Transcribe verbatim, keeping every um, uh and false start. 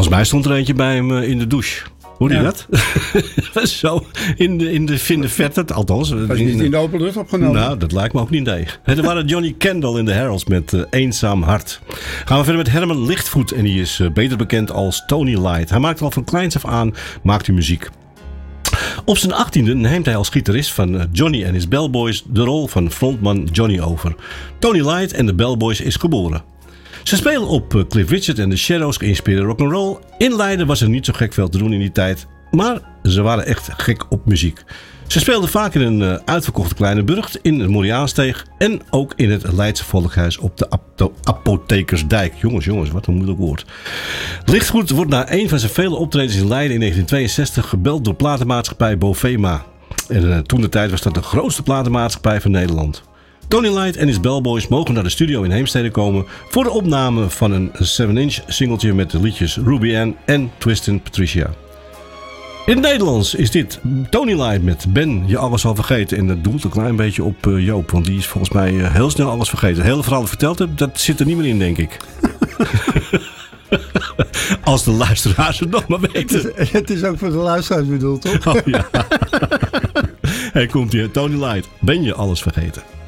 Volgens mij stond er eentje bij hem in de douche. Hoorde je Ja. dat? Zo, in de, in de, in de verte, althans. Was niet in de open lucht opgenomen? Nou, dat lijkt me ook niet, nee. Er waren Johnny Kendall in de Heralds met uh, Eenzaam Hart. Gaan we verder met Herman Lichtvoet en die is uh, beter bekend als Tony Light. Hij maakt al van kleins af aan, maakt hij muziek. Op zijn achttiende neemt hij als gitarist van Johnny en his Bellboys de rol van frontman Johnny over. Tony Light en de Bellboys is geboren. Ze spelen op Cliff Richard en de Shadows geïnspireerde rock'n'roll. In Leiden was er niet zo gek veel te doen in die tijd, maar ze waren echt gek op muziek. Ze speelden vaak in een uh, uitverkochte kleine burcht in de Moriaansteeg en ook in het Leidse Volkhuis op de Apto- Apothekersdijk. Jongens, jongens, wat een moeilijk woord. Lichtgoed wordt na een van zijn vele optredens in Leiden in negentien tweeënzestig gebeld door platenmaatschappij Bovema. En uh, toen de tijd was dat de grootste platenmaatschappij van Nederland. Tony Light en his Bellboys mogen naar de studio in Heemstede komen voor de opname van een seven inch singeltje met de liedjes Ruby Ann en Twistin' Patricia. In het Nederlands is dit Tony Light met Ben je alles al vergeten. En dat doelt een klein beetje op uh, Joop, want die is volgens mij uh, heel snel alles vergeten. Het hele verhaal dat ik verteld heb, dat zit er niet meer in, denk ik. Als de luisteraars het nog maar weten. Het is, het is ook voor de luisteraars bedoeld, toch? Oh ja. Hij komt hier, Tony Light. Ben je alles vergeten?